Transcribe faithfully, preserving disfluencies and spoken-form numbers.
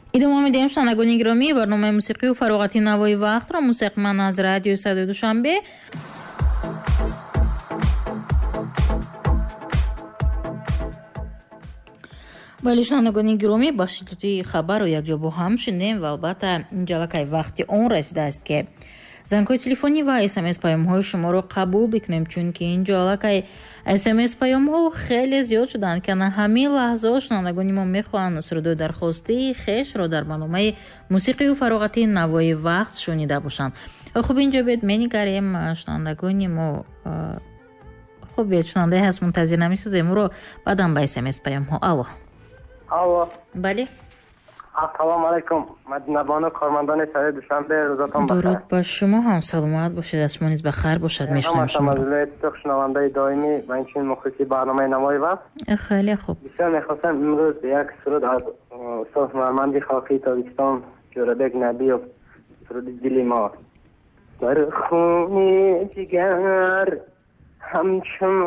идома медиҳем шунавандагони гиромӣ барномаи мусиқию фароғати навои вақтро мусиқман аз радиои Садои Душанбе. вале шунавандагони гиромӣ ба шиддати хабару якҷо бо ҳам шиндем ва албатта инҷалакай вақти он расидааст ки зангҳои телефонӣ ва смс паёмҳои шуморо қабул бикунем, чунки инҷо аллакай смс паёмҳо хеле зиёд шуданд ки на ҳамин лаҳзаҳо шунавандагони мо мехоҳанд сурдои дархостии хешро дар барномаи мусиқию фароғати навои вақт шунида бошанд. хуб инҷо бед менигарем шунавандагони мо хуб бед шунавандаи ҳаст мунтазир намесозем ӯро баъдан ба смс паёмҳо. алло алло бале ассалому алайкум. Мадинабону кормандони Садои Душанбе, рӯзатон бахайр. дуруд ба шумо ҳам, саломат бошед, аз шумо низ бахайр бошад. мешунавем шумо шунавандаи доимӣ ва инчунин мухлиси барномаи навои вақт. хеле хуб. бисёр мехостам имрӯз як суруд аз устод ҳунарманди халқии Тобистон Ҷӯрабек Набиев, суруди дили мо. бар хуни ҷигар ҳамчун